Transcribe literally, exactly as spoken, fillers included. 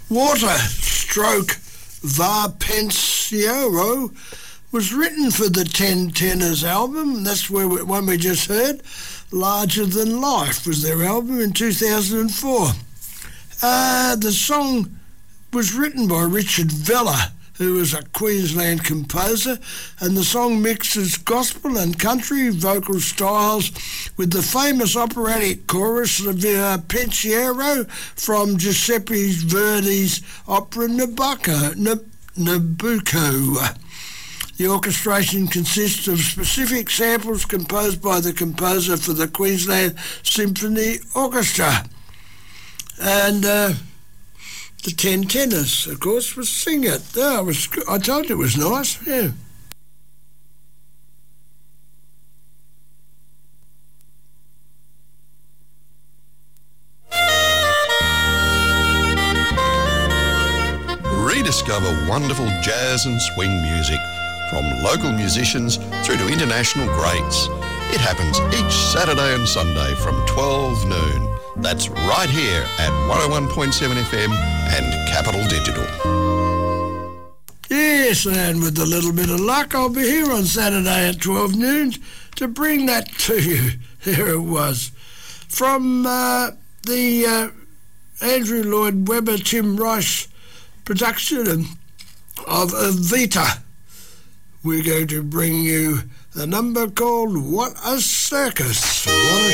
Water Stroke Va Pensiero was written for the Ten Tenors album. That's where we, one we just heard. Larger Than Life was their album in two thousand four. Uh, the song was written by Richard Vella, who was a Queensland composer, and the song mixes gospel and country vocal styles with the famous operatic chorus of uh, Pensiero from Giuseppe Verdi's opera Nabucco. Nab- Nabucco. The orchestration consists of specific samples composed by the composer for the Queensland Symphony Orchestra. And uh, the Ten Tenors, of course, was sing it. Oh, it was, I told you it was nice, yeah. Rediscover wonderful jazz and swing music from local musicians through to international greats. It happens each Saturday and Sunday from twelve noon. That's right here at one oh one point seven F M and Capital Digital. Yes, and with a little bit of luck, I'll be here on Saturday at twelve noon to bring that to you. There it was. From uh, the uh, Andrew Lloyd Webber, Tim Rice production of Evita, we're going to bring you a number called What a Circus. What a